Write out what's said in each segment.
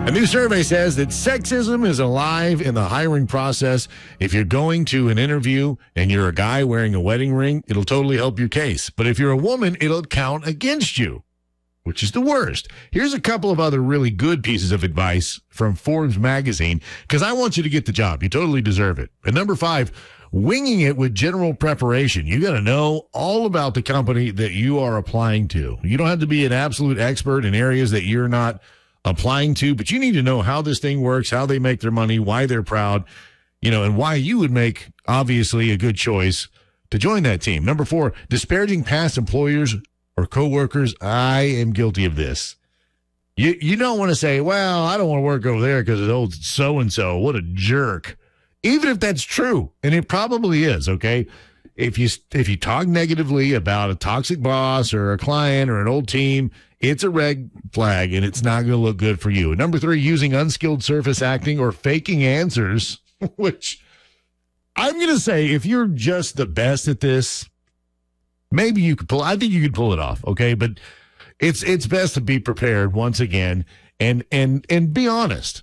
A new survey says that sexism is alive in the hiring process. If you're going to an interview and you're a guy wearing a wedding ring, it'll totally help your case. But if you're a woman, it'll count against you, which is the worst. Here's a couple of other really good pieces of advice from Forbes magazine, because I want you to get the job. You totally deserve it. And number 5, winging it with general preparation. You got to know all about the company that you are applying to. You don't have to be an absolute expert in areas that you're not applying to, but you need to know how this thing works, how they make their money, why they're proud, and why you would make, obviously, a good choice to join that team. Number 4, disparaging past employers or coworkers. I am guilty of this. You don't want to say, well, I don't want to work over there because it's old so-and-so. What a jerk. Even if that's true, and it probably is, okay? If you talk negatively about a toxic boss or a client or an old team, it's a red flag, and it's not going to look good for you. And number 3, using unskilled surface acting or faking answers, which I'm going to say, if you're just the best at this, maybe you could I think you could pull it off, okay? But it's best to be prepared once again and be honest,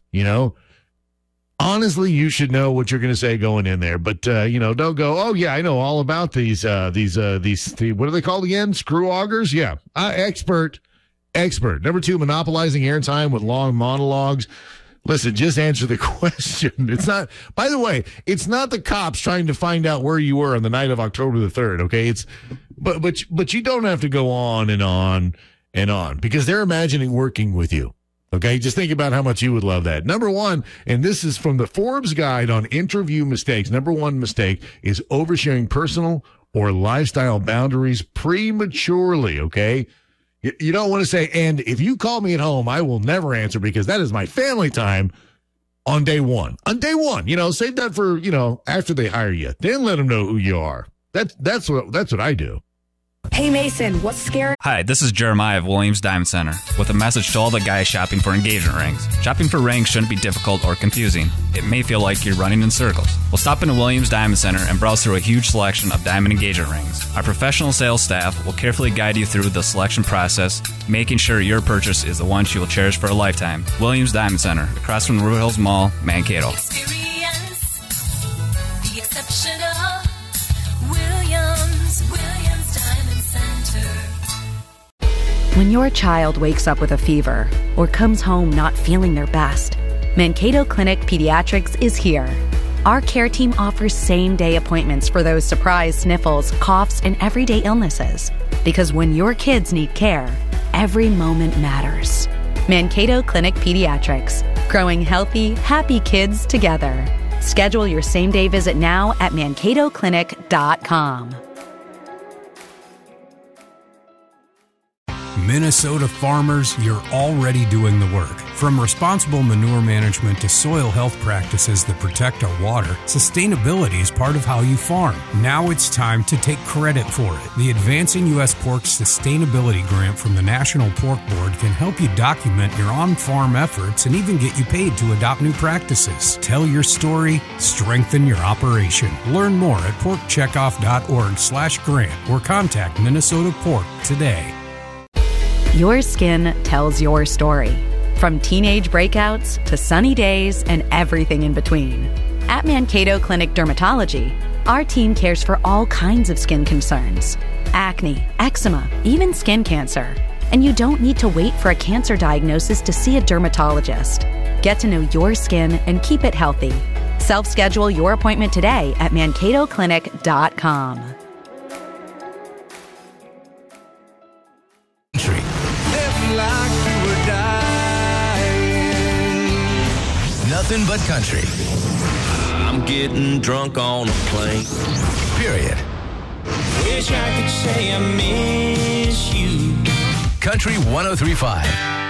Honestly, you should know what you're going to say going in there, but don't go, oh yeah, I know all about these what are they called again? Screw augers? Yeah, expert. Number 2, monopolizing airtime with long monologues. Listen, just answer the question. It's not. By the way, it's not the cops trying to find out where you were on the night of October the 3rd. Okay, but you don't have to go on and on and on because they're imagining working with you. Okay, just think about how much you would love that. Number 1, and this is from the Forbes guide on interview mistakes. Number 1 mistake is oversharing personal or lifestyle boundaries prematurely. Okay, you don't want to say, and if you call me at home, I will never answer because that is my family time on day 1. On day 1, save that for after they hire you. Then let them know who you are. That's what I do. Hey Mason, what's scary? Hi, this is Jeremiah of Williams Diamond Center with a message to all the guys shopping for engagement rings. Shopping for rings shouldn't be difficult or confusing. It may feel like you're running in circles. Well, stop into Williams Diamond Center and browse through a huge selection of diamond engagement rings. Our professional sales staff will carefully guide you through the selection process, making sure your purchase is the one you will cherish for a lifetime. Williams Diamond Center, across from River Hills Mall, Mankato. Experience the exceptional Williams Diamond Center. When your child wakes up with a fever or comes home not feeling their best, Mankato Clinic Pediatrics is here. Our care team offers same-day appointments for those surprise sniffles, coughs, and everyday illnesses. Because when your kids need care, every moment matters. Mankato Clinic Pediatrics, growing healthy, happy kids together. Schedule your same-day visit now at mankatoclinic.com. Minnesota farmers, you're already doing the work. From responsible manure management to soil health practices that protect our water, sustainability is part of how you farm. Now it's time to take credit for it. The Advancing U.S. Pork Sustainability Grant from the National Pork Board can help you document your on-farm efforts and even get you paid to adopt new practices. Tell your story, strengthen your operation. Learn more at porkcheckoff.org/grant or contact Minnesota Pork today. Your skin tells your story. From teenage breakouts to sunny days and everything in between. At Mankato Clinic Dermatology, our team cares for all kinds of skin concerns. Acne, eczema, even skin cancer. And you don't need to wait for a cancer diagnosis to see a dermatologist. Get to know your skin and keep it healthy. Self-schedule your appointment today at mankatoclinic.com. Nothing but country. I'm getting drunk on a plane. Period. Wish I could say I miss you. Country 103.5.